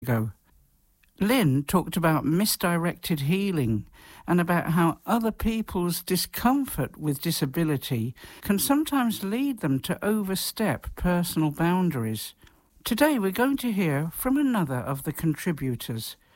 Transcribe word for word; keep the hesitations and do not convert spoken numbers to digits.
ago. Lynn talked about misdirected healing and about how other people's discomfort with disability can sometimes lead them to overstep personal boundaries. Today we're going to hear from another of the contributors,